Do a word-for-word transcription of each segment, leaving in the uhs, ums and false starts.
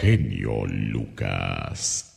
genio Lucas.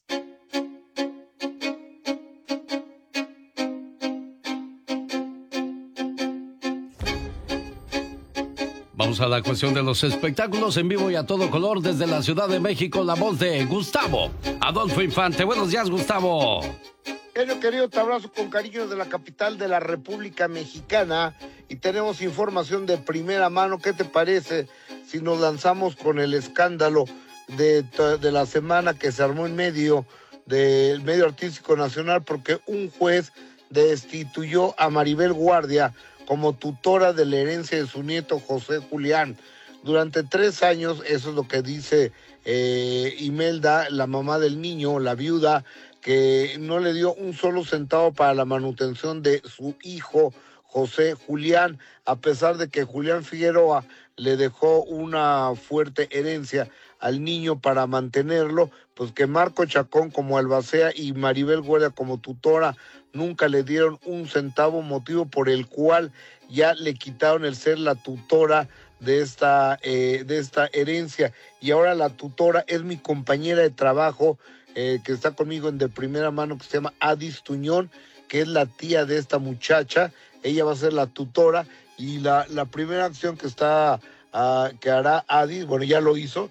Vamos a la cuestión de los espectáculos en vivo y a todo color desde la Ciudad de México, la voz de Gustavo Adolfo Infante. Buenos días, Gustavo. Genio querido, te abrazo con cariño de la capital de la República Mexicana y tenemos información de primera mano. ¿Qué te parece si nos lanzamos con el escándalo de, de la semana que se armó en medio del medio artístico nacional? Porque un juez destituyó a Maribel Guardia como tutora de la herencia de su nieto José Julián. Durante tres años, eso es lo que dice eh, Imelda, la mamá del niño, la viuda, que no le dio un solo centavo para la manutención de su hijo José Julián, a pesar de que Julián Figueroa le dejó una fuerte herencia al niño para mantenerlo, pues que Marco Chacón como albacea y Maribel Guardia como tutora nunca le dieron un centavo, motivo por el cual ya le quitaron el ser la tutora de esta, eh, de esta herencia. Y ahora la tutora es mi compañera de trabajo, eh, que está conmigo en de primera mano, que se llama Adis Tuñón, que es la tía de esta muchacha. Ella va a ser la tutora y la, la primera acción que, está, uh, que hará Adis, bueno, ya lo hizo,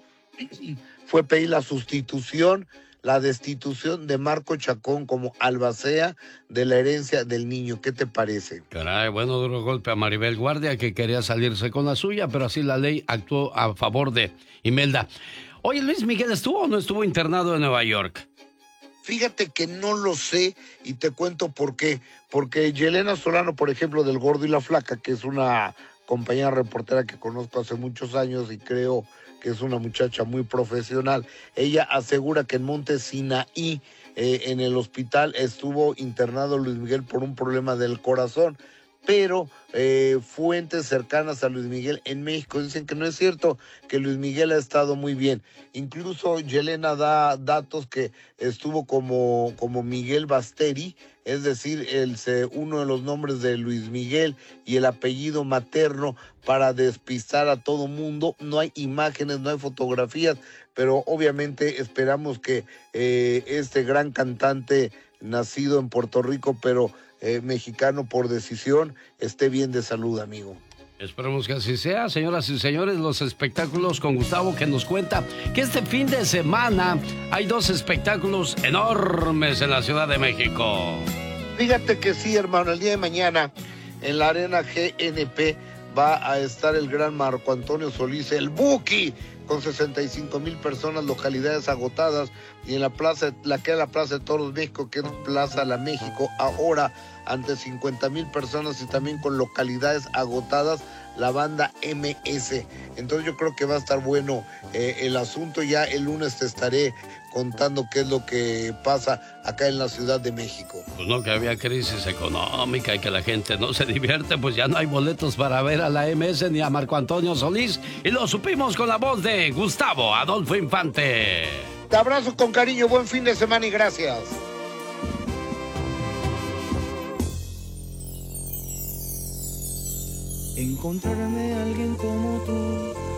fue pedir la sustitución, la destitución de Marco Chacón como albacea de la herencia del niño. ¿Qué te parece? Caray, bueno, duro golpe a Maribel Guardia, que quería salirse con la suya, pero así la ley actuó a favor de Imelda. Oye, ¿Luis Miguel estuvo o no estuvo internado en Nueva York? Fíjate que no lo sé y te cuento por qué. Porque Yelena Solano, por ejemplo, del Gordo y la Flaca, que es una compañera reportera que conozco hace muchos años y creo que es una muchacha muy profesional, ella asegura que en Monte Sinaí, eh, en el hospital, estuvo internado Luis Miguel por un problema del corazón, pero eh, fuentes cercanas a Luis Miguel en México dicen que no es cierto, que Luis Miguel ha estado muy bien. Incluso Yelena da datos que estuvo como, como Miguel Basteri, es decir, el, uno de los nombres de Luis Miguel y el apellido materno para despistar a todo mundo. No hay imágenes, no hay fotografías, pero obviamente esperamos que eh, este gran cantante nacido en Puerto Rico, pero eh, mexicano por decisión, esté bien de salud, amigo. Esperemos que así sea, señoras y señores, los espectáculos con Gustavo, que nos cuenta que este fin de semana hay dos espectáculos enormes en la Ciudad de México. Fíjate que sí, hermano, el día de mañana en la Arena G N P va a estar el gran Marco Antonio Solís, el Buki, con sesenta y cinco mil personas, localidades agotadas, y en la plaza, la que es la Plaza de Toros México, que es Plaza La México, ahora ante cincuenta mil personas y también con localidades agotadas, la banda M S. Entonces yo creo que va a estar bueno eh, el asunto. Ya el lunes te estaré contando qué es lo que pasa acá en la Ciudad de México. Pues no, que había crisis económica y que la gente no se divierte, pues ya no hay boletos para ver a la M S ni a Marco Antonio Solís, y lo supimos con la voz de Gustavo Adolfo Infante. Te abrazo con cariño, buen fin de semana y gracias. Encontrarme a alguien como tú